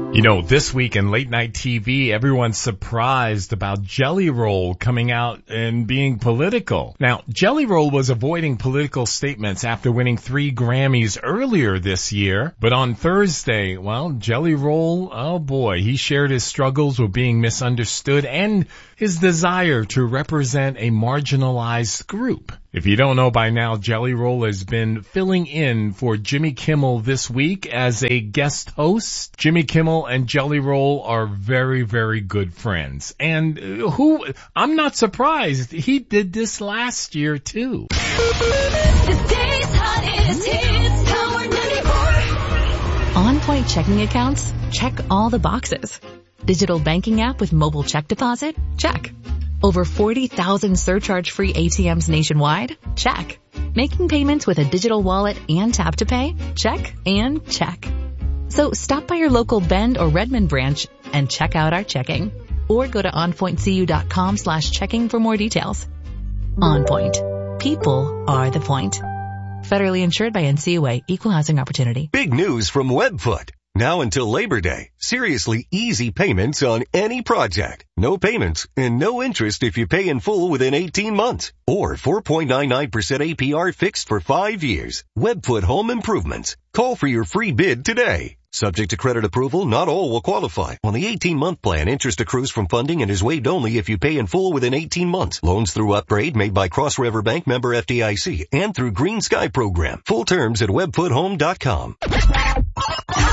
You know, this week in late night TV, everyone's surprised about Jelly Roll coming out and being political. Now, Jelly Roll was avoiding political statements after winning 3 Grammys earlier this year. But on Thursday, well, Jelly Roll, oh boy, he shared his struggles with being misunderstood and his desire to represent a marginalized group. If you don't know by now, Jelly Roll has been filling in for Jimmy Kimmel this week as a guest host. Jimmy Kimmel and Jelly Roll are very, very good friends. And I'm not surprised. He did this last year too. Today's hottest hits, Power 94. On Point checking accounts? Check all the boxes. Digital banking app with mobile check deposit? Check. Over 40,000 surcharge-free ATMs nationwide? Check. Making payments with a digital wallet and tap to pay? Check and check. So stop by your local Bend or Redmond branch and check out our checking. Or go to onpointcu.com/checking for more details. On Point. People are the point. Federally insured by NCUA. Equal housing opportunity. Big news from Webfoot. Now until Labor Day, seriously easy payments on any project. No payments and no interest if you pay in full within 18 months. Or 4.99% APR fixed for 5 years. Webfoot Home Improvements. Call for your free bid today. Subject to credit approval, not all will qualify. On the 18-month plan, interest accrues from funding and is waived only if you pay in full within 18 months. Loans through Upgrade made by Cross River Bank, member FDIC, and through Green Sky Program. Full terms at webfoothome.com.